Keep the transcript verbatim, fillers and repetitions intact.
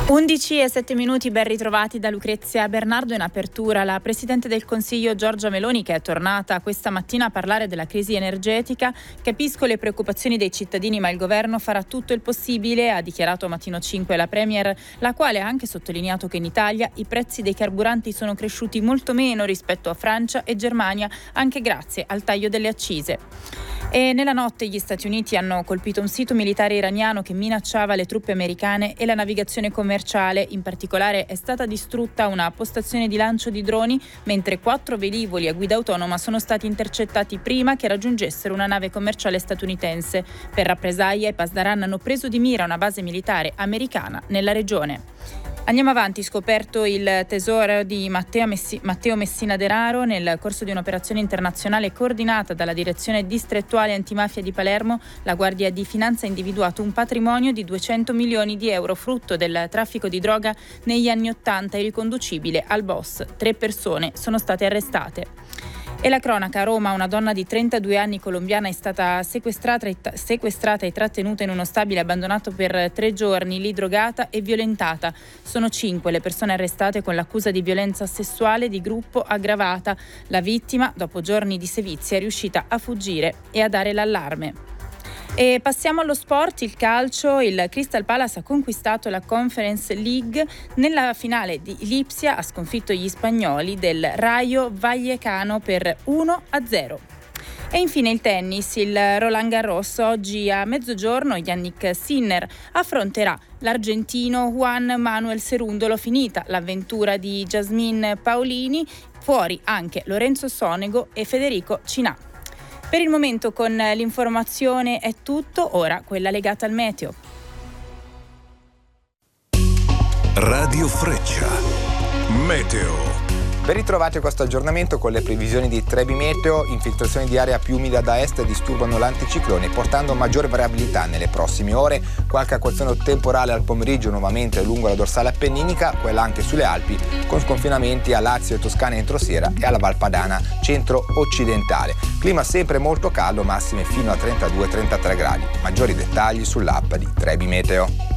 undici e sette minuti, ben ritrovati da Lucrezia Bernardo. In apertura la Presidente del Consiglio Giorgia Meloni, che è tornata questa mattina a parlare della crisi energetica. Capisco le preoccupazioni dei cittadini, ma il governo farà tutto il possibile, ha dichiarato a Mattino cinque la Premier, la quale ha anche sottolineato che in Italia i prezzi dei carburanti sono cresciuti molto meno rispetto a Francia e Germania, anche grazie al taglio delle accise. E nella notte gli Stati Uniti hanno colpito un sito militare iraniano che minacciava le truppe americane e la navigazione commerciale. In particolare è stata distrutta una postazione di lancio di droni, mentre quattro velivoli a guida autonoma sono stati intercettati prima che raggiungessero una nave commerciale statunitense. Per rappresaglia, i Pasdaran hanno preso di mira una base militare americana nella regione. Andiamo avanti. Scoperto il tesoro di Matteo, Messi- Matteo Messina Denaro nel corso di un'operazione internazionale coordinata dalla Direzione Distrettuale Antimafia di Palermo. La Guardia di Finanza ha individuato un patrimonio di duecento milioni di euro frutto del traffico di droga negli anni Ottanta e riconducibile al boss. Tre persone sono state arrestate. E la cronaca: a Roma una donna di trentadue anni colombiana è stata sequestrata e, sequestrata e trattenuta in uno stabile abbandonato per tre giorni, lì drogata e violentata. Sono cinque le persone arrestate con l'accusa di violenza sessuale di gruppo aggravata. La vittima, dopo giorni di sevizie, è riuscita a fuggire e a dare l'allarme. E passiamo allo sport, il calcio. Il Crystal Palace ha conquistato la Conference League. Nella finale di Lipsia ha sconfitto gli spagnoli del Rayo Vallecano per uno a zero. E infine il tennis, il Roland Garros. Oggi a mezzogiorno Yannick Sinner affronterà l'argentino Juan Manuel Cerundolo. Finita l'avventura di Jasmine Paolini, fuori anche Lorenzo Sonego e Federico Cinà. Per il momento con l'informazione è tutto, ora quella legata al meteo. Radio Freccia, meteo. Ben ritrovati a questo aggiornamento con le previsioni di Trebi Meteo. Infiltrazioni di area più umida da est disturbano l'anticiclone, portando maggiore variabilità nelle prossime ore. Qualche acquazzone temporale al pomeriggio nuovamente lungo la dorsale appenninica, quella anche sulle Alpi, con sconfinamenti a Lazio e Toscana entro sera e alla Val Padana centro-occidentale. Clima sempre molto caldo, massime fino a trentadue trentatré gradi. Maggiori dettagli sull'app di Trebi Meteo.